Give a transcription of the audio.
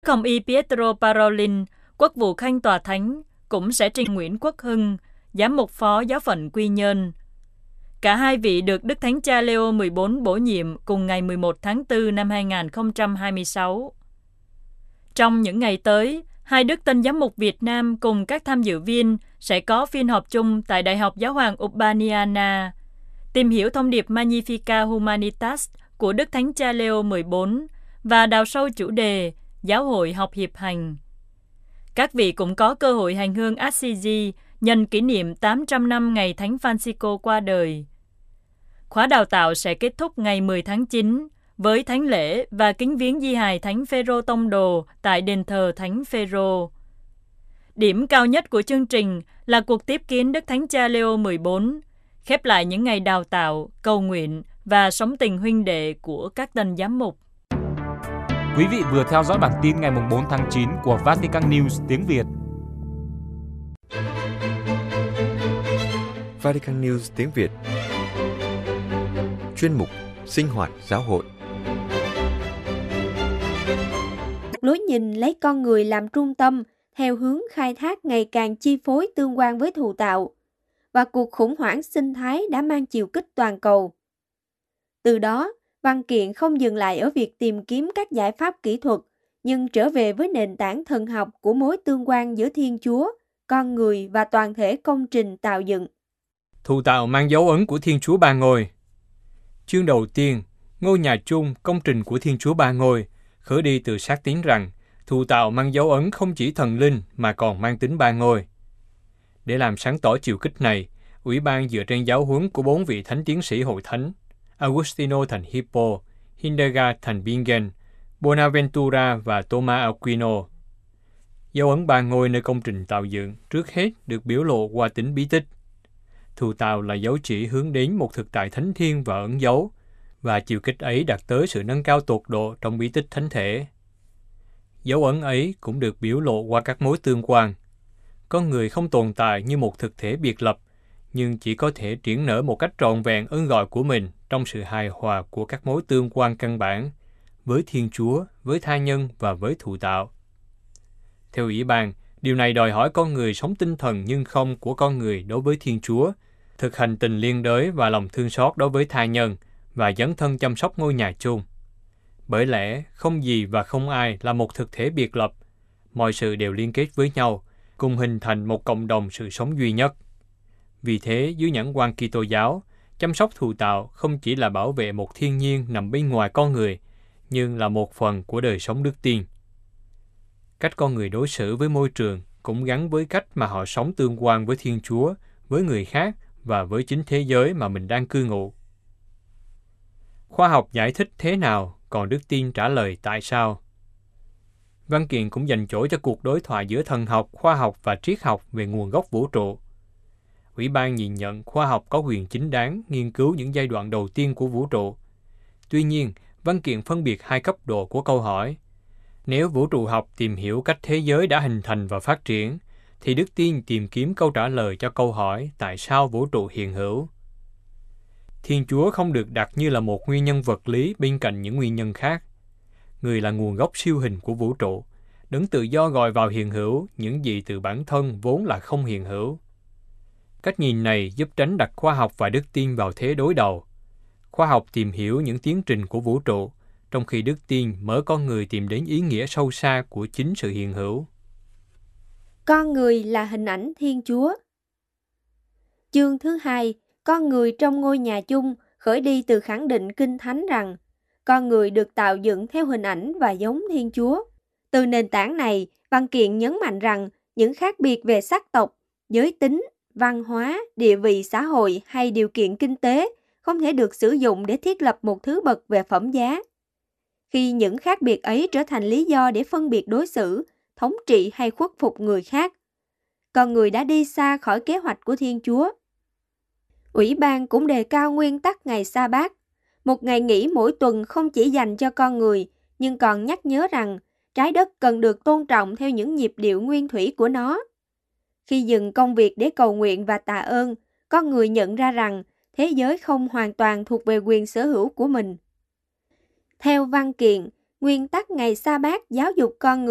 Hồng y Pietro Parolin, quốc vụ khanh tòa thánh, cũng sẽ trình Nguyễn Quốc Hưng, giám mục phó giáo phận Quy Nhơn. Cả hai vị được Đức Thánh Cha Leo 14 bổ nhiệm cùng ngày 11 tháng 4 năm 2026. Trong những ngày tới, hai đức tân giám mục Việt Nam cùng các tham dự viên sẽ có phiên họp chung tại Đại học Giáo hoàng Urbaniana, tìm hiểu thông điệp Magnificat Humanitas của Đức Thánh Cha Leo 14 và đào sâu chủ đề Giáo hội học hiệp hành. Các vị cũng có cơ hội hành hương Assisi nhân kỷ niệm 800 năm ngày Thánh Francisco qua đời. Khóa đào tạo sẽ kết thúc ngày 10 tháng 9 với thánh lễ và kính viếng di hài Thánh Phêrô Tông Đồ tại đền thờ Thánh Phêrô. Điểm cao nhất của chương trình là cuộc tiếp kiến Đức Thánh Cha Leo 14, khép lại những ngày đào tạo, cầu nguyện và sống tình huynh đệ của các tân giám mục. Quý vị vừa theo dõi bản tin ngày 4 tháng 9 của Vatican News tiếng Việt. Vatican News tiếng Việt. Chuyên mục Sinh hoạt giáo hội. Lối nhìn lấy con người làm trung tâm theo hướng khai thác ngày càng chi phối tương quan với thụ tạo, và cuộc khủng hoảng sinh thái đã mang chiều kích toàn cầu. Từ đó, văn kiện không dừng lại ở việc tìm kiếm các giải pháp kỹ thuật, nhưng trở về với nền tảng thần học của mối tương quan giữa Thiên Chúa, con người và toàn thể công trình tạo dựng. Thụ tạo mang dấu ấn của Thiên Chúa Ba Ngôi. Chương đầu tiên, ngôi nhà chung, công trình của Thiên Chúa Ba Ngôi, khởi đi từ xác tín rằng thụ tạo mang dấu ấn không chỉ thần linh mà còn mang tính ba ngôi. Để làm sáng tỏ chiều kích này, Ủy ban dựa trên giáo huấn của 4 vị thánh tiến sĩ hội thánh, Agustino thành Hippo, Hildegard thành Bingen, Bonaventura và Thomas Aquino. Dấu ấn ba ngôi nơi công trình tạo dựng trước hết được biểu lộ qua tính bí tích. Thụ tạo là dấu chỉ hướng đến một thực tại thánh thiêng và ẩn dấu, và chiều kích ấy đạt tới sự nâng cao tột độ trong bí tích thánh thể. Dấu ấn ấy cũng được biểu lộ qua các mối tương quan. Con người không tồn tại như một thực thể biệt lập, nhưng chỉ có thể triển nở một cách trọn vẹn ơn gọi của mình trong sự hài hòa của các mối tương quan căn bản, với Thiên Chúa, với tha nhân và với thụ tạo. Theo Ủy ban, điều này đòi hỏi con người sống tinh thần nhưng không của con người đối với Thiên Chúa, thực hành tình liên đới và lòng thương xót đối với tha nhân, và dấn thân chăm sóc ngôi nhà chung. Bởi lẽ, không gì và không ai là một thực thể biệt lập, mọi sự đều liên kết với nhau, cùng hình thành một cộng đồng sự sống duy nhất. Vì thế, dưới nhãn quan Kitô giáo, chăm sóc thụ tạo không chỉ là bảo vệ một thiên nhiên nằm bên ngoài con người, nhưng là một phần của đời sống đức tin. Cách con người đối xử với môi trường cũng gắn với cách mà họ sống tương quan với Thiên Chúa, với người khác và với chính thế giới mà mình đang cư ngụ. Khoa học giải thích thế nào, còn đức tin trả lời tại sao. Văn kiện cũng dành chỗ cho cuộc đối thoại giữa thần học, khoa học và triết học về nguồn gốc vũ trụ. Ủy ban nhìn nhận khoa học có quyền chính đáng nghiên cứu những giai đoạn đầu tiên của vũ trụ. Tuy nhiên, văn kiện phân biệt hai cấp độ của câu hỏi. Nếu vũ trụ học tìm hiểu cách thế giới đã hình thành và phát triển, thì đức tin tìm kiếm câu trả lời cho câu hỏi tại sao vũ trụ hiện hữu. Thiên Chúa không được đặt như là một nguyên nhân vật lý bên cạnh những nguyên nhân khác. Người là nguồn gốc siêu hình của vũ trụ, đấng tự do gọi vào hiện hữu những gì từ bản thân vốn là không hiện hữu. Cách nhìn này giúp tránh đặt khoa học và đức tin vào thế đối đầu. Khoa học tìm hiểu những tiến trình của vũ trụ, trong khi đức tin mở con người tìm đến ý nghĩa sâu xa của chính sự hiện hữu. Con người là hình ảnh Thiên Chúa. Chương thứ 2, con người trong ngôi nhà chung, khởi đi từ khẳng định Kinh Thánh rằng con người được tạo dựng theo hình ảnh và giống Thiên Chúa. Từ nền tảng này, văn kiện nhấn mạnh rằng những khác biệt về sắc tộc, giới tính, văn hóa, địa vị xã hội hay điều kiện kinh tế không thể được sử dụng để thiết lập một thứ bậc về phẩm giá. Khi những khác biệt ấy trở thành lý do để phân biệt đối xử, thống trị hay khuất phục người khác, con người đã đi xa khỏi kế hoạch của Thiên Chúa. Ủy ban cũng đề cao nguyên tắc ngày Sa-bát, một ngày nghỉ mỗi tuần không chỉ dành cho con người, nhưng còn nhắc nhớ rằng trái đất cần được tôn trọng theo những nhịp điệu nguyên thủy của nó. Khi dừng công việc để cầu nguyện và tạ ơn, con người nhận ra rằng thế giới không hoàn toàn thuộc về quyền sở hữu của mình. Theo văn kiện, nguyên tắc ngày Sa-bát giáo dục con người